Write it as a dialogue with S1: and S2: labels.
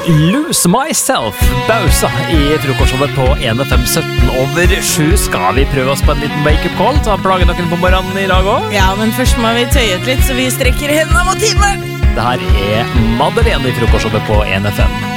S1: Lose Myself, Bausa I frokostshowet på 1.5.17 skal vi prøve oss på en liten wake-up call. Ta plagen noen på morgenen I dag også.
S2: Ja, men først må vi tøye ut litt, så vi strekker hendene mot himmelen.
S1: Det her Madeleine I frokostshowet på 1FM.